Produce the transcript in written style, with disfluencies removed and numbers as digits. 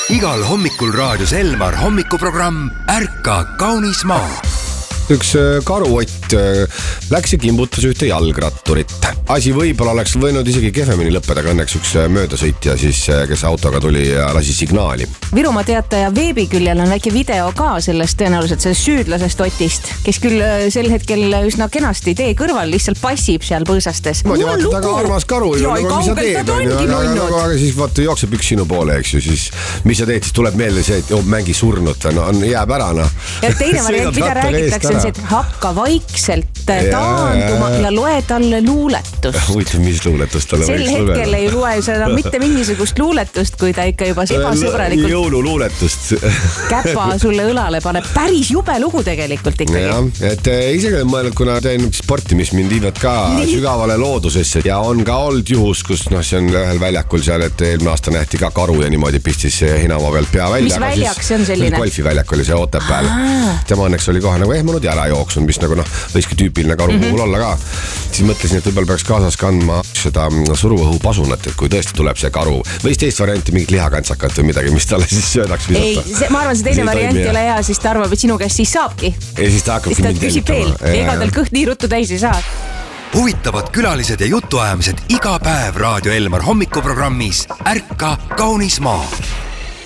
Igal hommikul raadios Elmar hommikuprogramm Ärka kaunis maa. Üks karuott läks ja kimbutas ühte jalgratturit. Asi võib-olla oleks võinud isegi kehvemini lõppeda, aga õnneks üks möödasõitja, siis, kes autoga tuli ja lasi signaali. Virumaa Teataja veebiküljel on väike video ka sellest tõenäoliselt sellest süüdlasest Otist, kes küll sel hetkel üsna kenasti tee kõrval lihtsalt passib seal põõsastes. Ma vaata taga armas karu ju, mis sa teed, aga siis vaata jookseb üks sinu poole, eks ju, siis mis sa teed, siis tuleb meelde see, et mängi surnut, jääb ära. Ja teine variant, mida räägitakse, on see, et hakka vaikselt taanduma ja loe talle luuletust. Huvitav, mis luuletust talle sel hetkel ei loe seda mitte mingisugust luuletust, kui ta ikka juba ebasõbralikult jõululuuletust käpa sulle õlale paneb. Päris jube lugu tegelikult ikkagi. Ja, et isegi olen mõelnud, kuna teen sporti, mis mind viivad ka sügavale loodusesse ja on ka olnud juhus, kus see on ühel väljakul seal, et eelmine aasta nähti ka karu ja niimoodi pistis Hinamaa pealt pea välja. Mis väljak see on selline? Golfiväljak oli see Otepääl. Tema õnneks oli kohe nagu ehmunud ja ära jooksnud, mis nagu võiski tüüpiline karu puhul olla ka. Siis mõtlesin, et võib-olla peaks kaasas kandma seda suruõhu pasunat, et kui tõesti tuleb see karu või teist varianti mingit lihakantsakat või midagi, mis talle siis söödaks visata. Ei, ma arvan, see teine variant ei ole hea, siis ta arvab, et sinu käest siis saabki. Ja siis ta hakkabki mind jälitama. Ega tal kõht nii ruttu täis ei saa. Huvitavad külalised ja jutuajamised iga päev Raadio Elmar hommikuprogrammis Ärka kaunis maa.